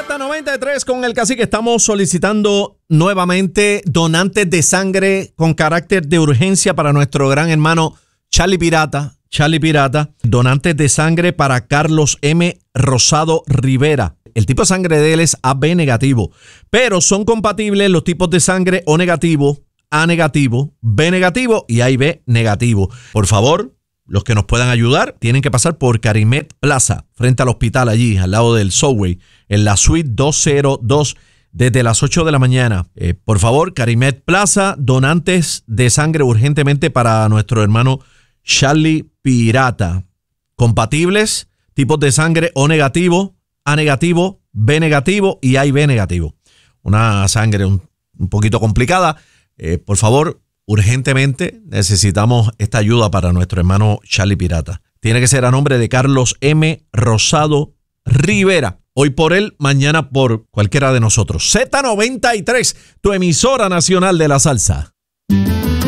Z93 con el Cacique. Estamos solicitando nuevamente donantes de sangre con carácter de urgencia para nuestro gran hermano Charlie Pirata. Donantes de sangre para Carlos M. Rosado Rivera. El tipo de sangre de él es AB negativo, pero son compatibles los tipos de sangre O negativo, A negativo, B negativo y AB negativo. Por favor, los que nos puedan ayudar tienen que pasar por Carimet Plaza, frente al hospital allí, al lado del Subway, en la suite 202, desde las 8 de la mañana. Por favor, Carimet Plaza, donantes de sangre urgentemente para nuestro hermano Charlie Pirata. Compatibles, tipos de sangre O negativo, A negativo, B negativo y AB negativo. Una sangre un poquito complicada. Por favor, urgentemente necesitamos esta ayuda para nuestro hermano Charlie Pirata. Tiene que ser a nombre de Carlos M. Rosado Rivera. Hoy por él, mañana por cualquiera de nosotros. Z93, tu emisora nacional de la salsa.